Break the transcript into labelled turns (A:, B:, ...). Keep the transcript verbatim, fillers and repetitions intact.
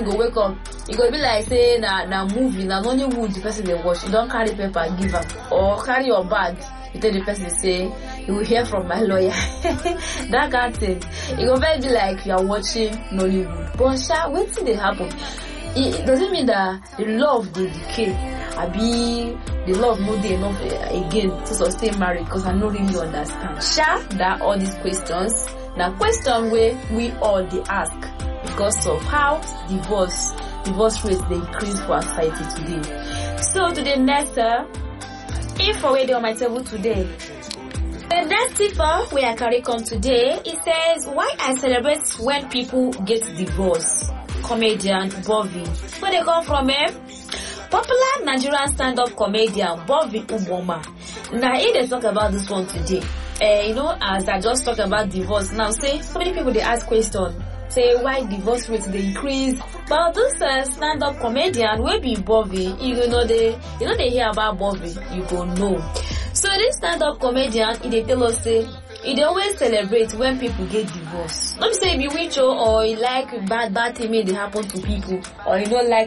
A: person go wake up, e go be like say na na movie, na Nollywood the person dey watch. You don't carry paper give am or carry your bag. You tell the person say you will hear from my lawyer. That kind of thing. It go very be like you are watching Nollywood. But sha, wetin dey happen? It doesn't mean that the love dey decay. Abi the love no dey enough uh, again to sustain marriage, because I no really understand. Sha, that all these questions, na question wey we all dey ask because of how divorce divorce rate dey increase for our society today. So to the next uh, info wey dey on my table today. The next info wey I carry come today, it says why I celebrate when people get divorced. Comedian Bobby. Where they come from, eh? Popular Nigerian stand-up comedian Bobby Uboma. Now, if they talk about this one today, uh, you know, as I just talked about divorce, now say so many people they ask question, say why divorce rate they increase. But this uh, stand-up comedian will be Bobby. You know they, you know they hear about Bobby, you go know. So this stand-up comedian, he they tell us say, he dey always celebrate when people get divorced. Not say be witch or you like bad bad thing may they happen to people, or you don't like